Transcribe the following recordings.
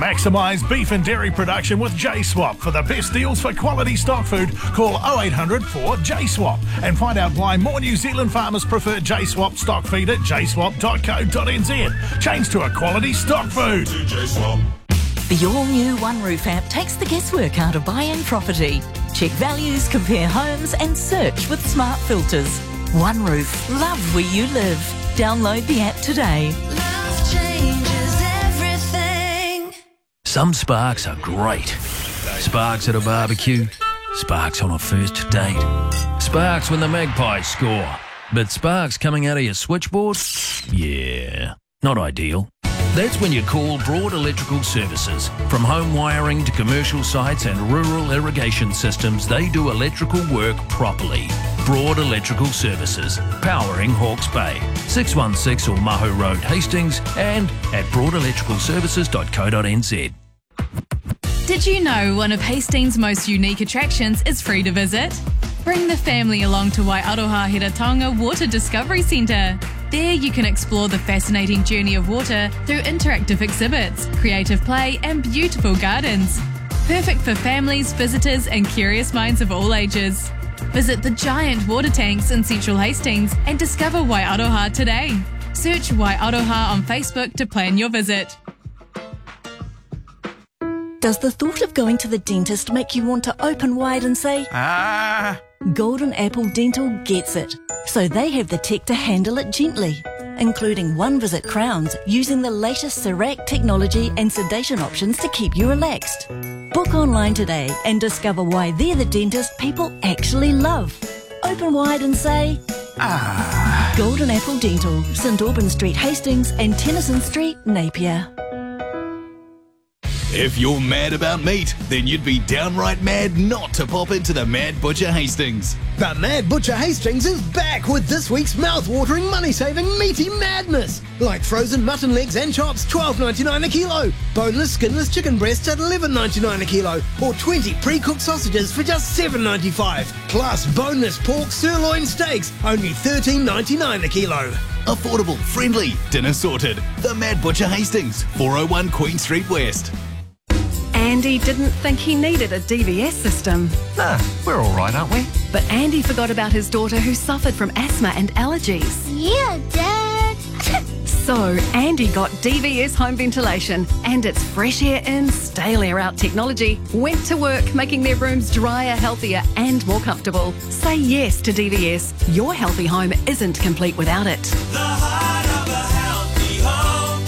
Maximise beef and dairy production with J-Swap. For the best deals for quality stock food, call 0800 4 J-Swap and find out why more New Zealand farmers prefer J-Swap stock feed at jswap.co.nz. Change to a quality stock food. The all-new OneRoof app takes the guesswork out of buying property. Check values, compare homes and search with smart filters. OneRoof, love where you live. Download the app today. Love changes everything. Some sparks are great. Sparks at a barbecue. Sparks on a first date. Sparks when the Magpies score. But sparks coming out of your switchboard? Yeah, not ideal. That's when you call Broad Electrical Services. From home wiring to commercial sites and rural irrigation systems, they do electrical work properly. Broad Electrical Services, powering Hawke's Bay. 616 Omahu Road, Hastings, and at broadelectricalservices.co.nz. Did you know one of Hastings' most unique attractions is free to visit? Bring the family along to Waiaroha Hiratonga Water Discovery Centre. There you can explore the fascinating journey of water through interactive exhibits, creative play and beautiful gardens. Perfect for families, visitors and curious minds of all ages. Visit the giant water tanks in central Hastings and discover Waiaroha today. Search Waiaroha on Facebook to plan your visit. Does the thought of going to the dentist make you want to open wide and say, "Ah"? Golden Apple Dental gets it, so they have the tech to handle it gently, including one-visit crowns using the latest CERAC technology and sedation options to keep you relaxed. Book online today and discover why they're the dentist people actually love. Open wide and say, "Ah." Golden Apple Dental, St Albans Street, Hastings and Tennyson Street, Napier. If you're mad about meat, then you'd be downright mad not to pop into the Mad Butcher Hastings. The Mad Butcher Hastings is back with this week's mouth-watering, money-saving meaty madness. Like frozen mutton legs and chops, $12.99 a kilo. Boneless, skinless chicken breasts at $11.99 a kilo. Or 20 pre-cooked sausages for just $7.95. Plus boneless pork sirloin steaks, only $13.99 a kilo. Affordable, friendly, dinner sorted. The Mad Butcher Hastings, 401 Queen Street West. Andy didn't think he needed a DVS system. Nah, we're all right, aren't we? But Andy forgot about his daughter who suffered from asthma and allergies. Yeah, Dad. So Andy got DVS home ventilation and its fresh air in, stale air out technology went to work making their rooms drier, healthier and more comfortable. Say yes to DVS. Your healthy home isn't complete without it. The heart of a healthy home.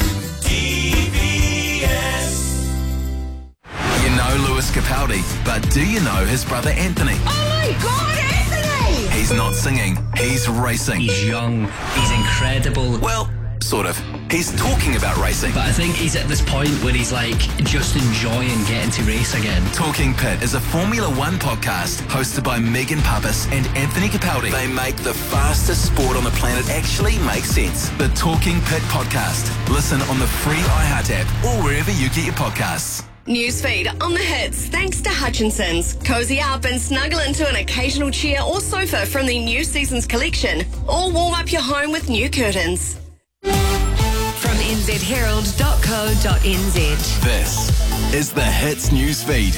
DVS. You know Lewis Capaldi, but do you know his brother Anthony? Oh my God, Anthony! He's not singing, he's racing. He's young, he's incredible. Well, sort of. He's talking about racing. But I think he's at this point where he's like just enjoying getting to race again. Talking Pit is a Formula One podcast hosted by Megan Pappas and Anthony Capaldi. They make the fastest sport on the planet actually make sense. The Talking Pit podcast. Listen on the free iHeart app or wherever you get your podcasts. Newsfeed on the hits thanks to Hutchinson's. Cozy up and snuggle into an occasional chair or sofa from the new season's collection, or warm up your home with new curtains. From nzherald.co.nz. This is the Hits Newsfeed.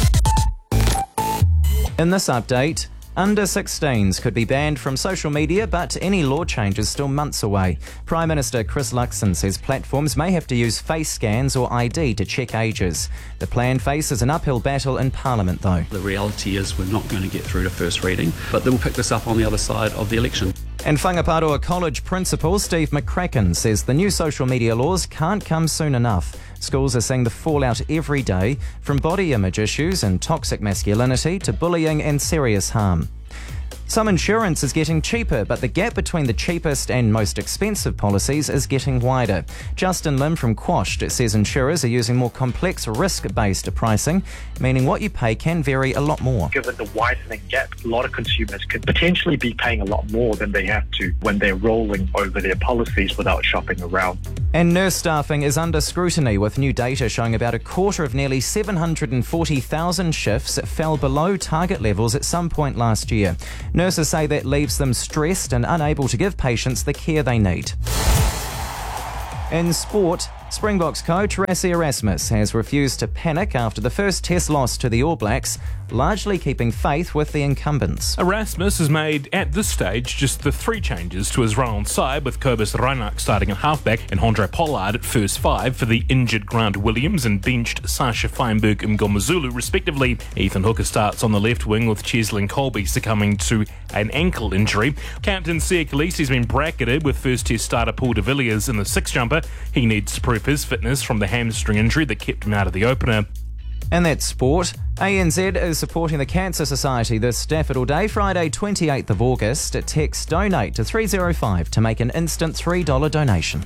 In this update, under 16s could be banned from social media, but any law change is still months away. Prime Minister Chris Luxon says platforms may have to use face scans or ID to check ages. The plan faces an uphill battle in Parliament, though. The reality is we're not going to get through to first reading, but then we'll pick this up on the other side of the election. And Whangaparoa College Principal Steve McCracken says the new social media laws can't come soon enough. Schools are seeing the fallout every day, from body image issues and toxic masculinity to bullying and serious harm. Some insurance is getting cheaper, but the gap between the cheapest and most expensive policies is getting wider. Justin Lim from Quashed says insurers are using more complex risk-based pricing, meaning what you pay can vary a lot more. Given the widening gap, a lot of consumers could potentially be paying a lot more than they have to when they're rolling over their policies without shopping around. And nurse staffing is under scrutiny, with new data showing about a quarter of nearly 740,000 shifts fell below target levels at some point last year. Nurses say that leaves them stressed and unable to give patients the care they need. In sport, Springboks coach Rassie Erasmus has refused to panic after the first test loss to the All Blacks, largely keeping faith with the incumbents. Erasmus has made, at this stage, just the 3 changes to his round side, with Kobus Reinach starting at halfback and Andre Pollard at first 5 for the injured Grant Williams and benched Sasha Feinberg and Ngomazulu, respectively. Ethan Hooker starts on the left wing, with Cheslin Colby succumbing to an ankle injury. Captain Siya Kolisi has been bracketed with first test starter Paul de Villiers in the 6 jumper. He needs to prove his fitness from the hamstring injury that kept him out of the opener. And that's sport. ANZ is supporting the Cancer Society this Daffodil Day, Friday 28th of August. Text donate to 305 to make an instant $3 donation.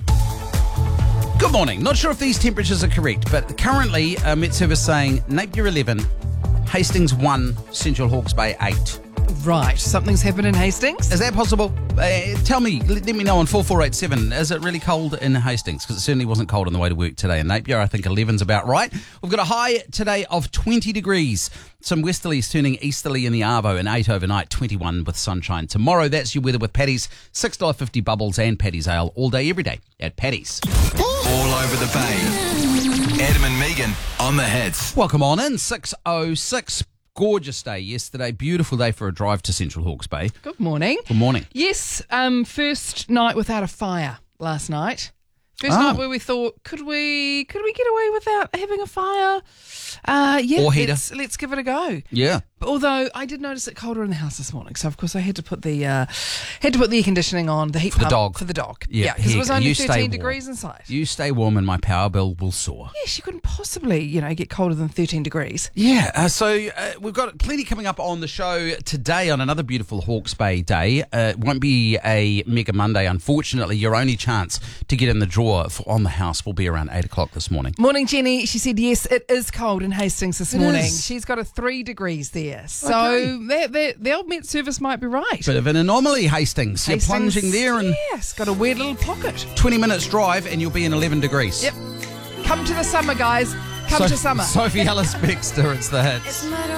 Good morning. Not sure if these temperatures are correct, but currently Met Service saying Napier 11, Hastings 1, Central Hawke's Bay 8. Right, something's happened in Hastings? Is that possible? Tell me, let me know on 4487. Is it really cold in Hastings? Because it certainly wasn't cold on the way to work today in Napier. I think 11's about right. We've got a high today of 20 degrees. Some westerlies turning easterly in the Arvo, and 8 overnight, 21 with sunshine. Tomorrow, that's your weather with Paddy's. $6.50 bubbles and Paddy's Ale all day, every day at Paddy's. All over the bay. Adam and Megan on the hits. Welcome on in, 6:06. Gorgeous day yesterday. Beautiful day for a drive to Central Hawke's Bay. Good morning. Good morning. Yes, first night without a fire last night. First night where we thought, could we get away without having a fire? Yeah, or heater. Let's give it a go. Yeah. Although I did notice it colder in the house this morning, so of course I had to put the air conditioning on, the heat pump for the dog. Yeah, because it was only 13 degrees inside. You stay warm, and my power bill will soar. Yes, you couldn't possibly, get colder than 13 degrees. Yeah. So we've got plenty coming up on the show today on another beautiful Hawke's Bay day. It won't be a Mega Monday, unfortunately. Your only chance to get in the draw on the house will be around 8 o'clock this morning. Morning, Jenny. She said yes, it is cold in Hastings this morning. Is. She's got a 3 degrees there. So the old Met Service might be right. Bit of an anomaly, Hastings. You're plunging there and yes, got a weird little pocket. 20 minutes drive and you'll be in 11 degrees. Yep. Come to the summer, guys. Come to summer. Sophie Ellis Baxter, it's the hits.